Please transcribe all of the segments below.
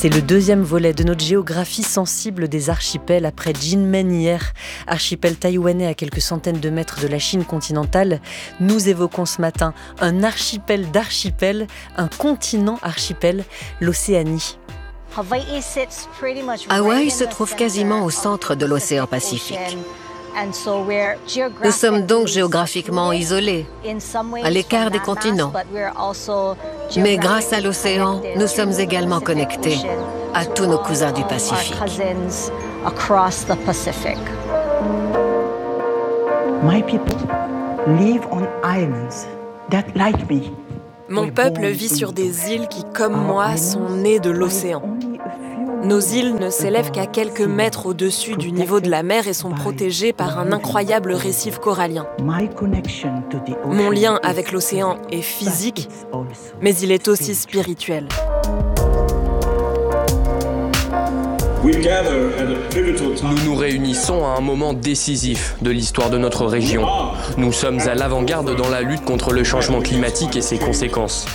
C'est le deuxième volet de notre géographie sensible des archipels après Jinmen hier, archipel taïwanais à quelques centaines de mètres de la Chine continentale. Nous évoquons ce matin un archipel d'archipels, un continent archipel, l'Océanie. Hawaï se trouve quasiment au centre de l'océan Pacifique. Nous sommes donc géographiquement isolés, à l'écart des continents. Mais grâce à l'océan, nous sommes également connectés à tous nos cousins du Pacifique. My people live on islands that like me. Mon peuple vit sur des îles qui, comme moi, sont nées de l'océan. Nos îles ne s'élèvent qu'à quelques mètres au-dessus du niveau de la mer et sont protégées par un incroyable récif corallien. Mon lien avec l'océan est physique, mais il est aussi spirituel. Nous nous réunissons à un moment décisif de l'histoire de notre région. Nous sommes à l'avant-garde dans la lutte contre le changement climatique et ses conséquences.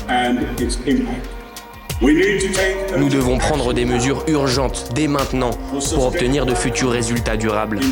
Nous devons prendre des mesures urgentes dès maintenant pour obtenir de futurs résultats durables.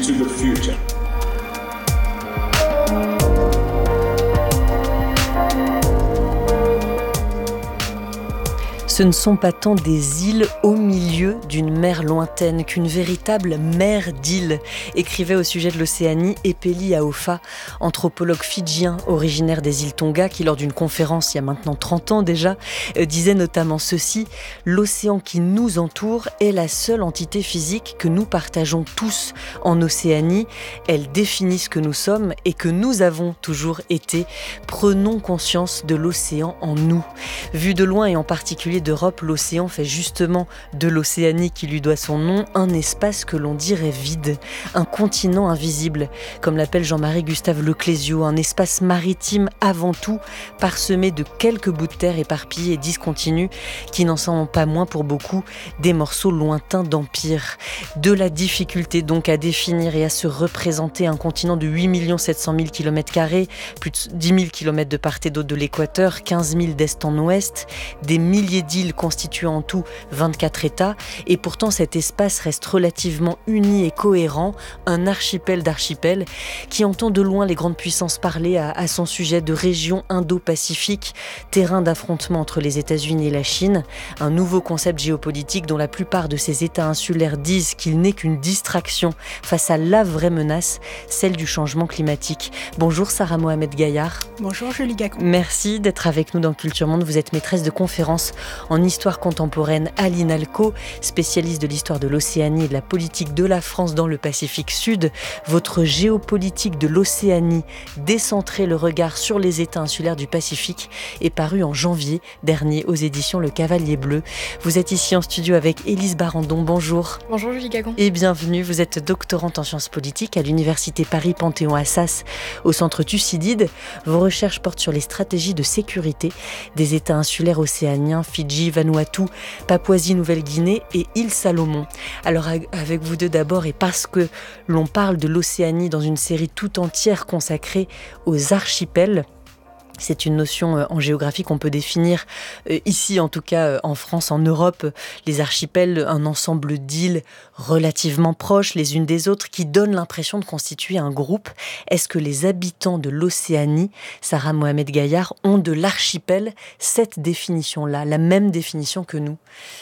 Ce ne sont pas tant des îles au milieu d'une mer lointaine qu'une véritable mer d'îles, écrivait au sujet de l'Océanie Epeli Aofa, anthropologue fidjien originaire des îles Tonga, qui lors d'une conférence il y a maintenant 30 ans déjà, disait notamment ceci: l'océan qui nous entoure est la seule entité physique que nous partageons tous en Océanie. Elle définit ce que nous sommes et que nous avons toujours été. Prenons conscience de l'océan en nous. Vu de loin et en particulier d'Europe, l'océan fait justement de l'Océanie qui lui doit son nom un espace que l'on dirait vide, un continent invisible, comme l'appelle Jean-Marie Gustave Leclésio, un espace maritime avant tout, parsemé de quelques bouts de terre éparpillés et discontinus, qui n'en sont pas moins pour beaucoup des morceaux lointains d'empire. De la difficulté donc à définir et à se représenter un continent de 8 700 000 km², plus de 10 000 km de part et d'autre de l'équateur, 15 000 d'est en ouest, des milliers d'îles constituant en tout 24 États, et pourtant cet espace reste relativement uni et cohérent, un archipel d'archipels qui entend de loin les grandes puissances parler à son sujet de région Indo-Pacifique, terrain d'affrontement entre les États-Unis et la Chine, un nouveau concept géopolitique dont la plupart de ces États insulaires disent qu'il n'est qu'une distraction face à la vraie menace, celle du changement climatique. Bonjour Sarah Mohamed Gaillard. Bonjour Julie Gacon. Merci d'être avec nous dans Culture Monde. Vous êtes maîtresse de conférences en histoire contemporaine à l'INALCO, spécialiste de l'histoire de l'Océanie et de la politique de la France dans le Pacifique Sud. Votre géopolitique de l'Océanie, décentrer le regard sur les États insulaires du Pacifique, est paru en janvier dernier aux éditions Le Cavalier Bleu. Vous êtes ici en studio avec Élise Barandon. Bonjour. Bonjour Julie Gacon. Et bienvenue. Vous êtes doctorante en sciences politiques à l'Université Paris-Panthéon-Assas au centre Thucydide. Vos recherches portent sur les stratégies de sécurité des États insulaires océaniens, Fidji, Vanuatu, Papouasie-Nouvelle-Guinée et île Salomon. Alors avec vous deux d'abord, et parce que l'on parle de l'Océanie dans une série tout entière consacrée aux archipels, c'est une notion en géographie qu'on peut définir ici, en tout cas en France, en Europe, les archipels, un ensemble d'îles relativement proches les unes des autres qui donnent l'impression de constituer un groupe. Est-ce que les habitants de l'Océanie, Sarah Mohamed Gaillard, ont de l'archipel cette définition-là, la même définition que nous ?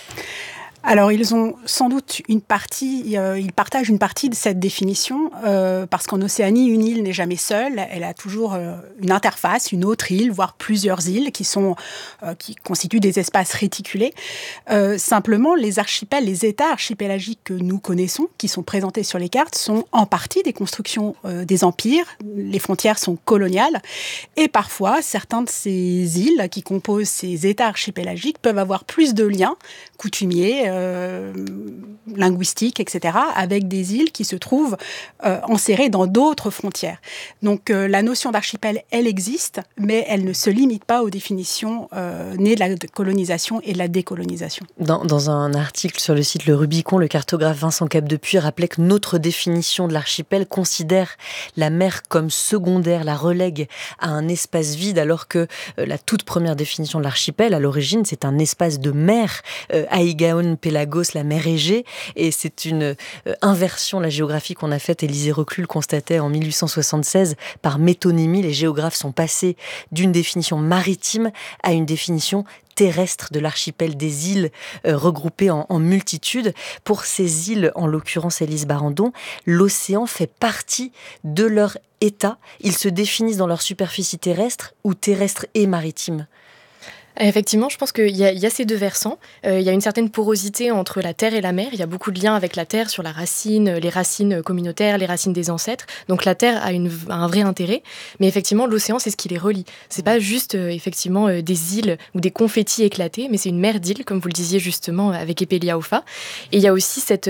Alors, ils ont sans doute une partie, ils partagent une partie de cette définition, parce qu'en Océanie, une île n'est jamais seule. Elle a toujours une interface, une autre île, voire plusieurs îles qui constituent des espaces réticulés. Simplement, les archipels, les États archipélagiques que nous connaissons, qui sont présentés sur les cartes, sont en partie des constructions des empires. Les frontières sont coloniales. Et parfois, certains de ces îles qui composent ces États archipélagiques peuvent avoir plus de liens coutumiers, linguistiques, etc., avec des îles qui se trouvent enserrées dans d'autres frontières. Donc la notion d'archipel, elle existe, mais elle ne se limite pas aux définitions nées de la colonisation et de la décolonisation. Dans un article sur le site Le Rubicon, le cartographe Vincent Capdepuis rappelait que notre définition de l'archipel considère la mer comme secondaire, la relègue à un espace vide, alors que la toute première définition de l'archipel, à l'origine, c'est un espace de mer. Aigaon Pélagos, la mer Égée, et c'est une inversion de la géographie qu'on a faite. Élisée Reclus le constatait en 1876 par métonymie. Les géographes sont passés d'une définition maritime à une définition terrestre de l'archipel des îles regroupées en multitudes. Pour ces îles, en l'occurrence Élise Barandon, l'océan fait partie de leur état. Ils se définissent dans leur superficie terrestre ou terrestre et maritime. Effectivement, je pense qu'il y a ces deux versants. Il y a une certaine porosité entre la terre et la mer. Il y a beaucoup de liens avec la terre sur la racine, les racines communautaires, les racines des ancêtres. Donc la terre a un vrai intérêt. Mais effectivement, l'océan, c'est ce qui les relie. C'est pas juste effectivement des îles ou des confettis éclatés, mais c'est une mer d'îles, comme vous le disiez justement avec Epeli Aofa. Et il y a aussi cette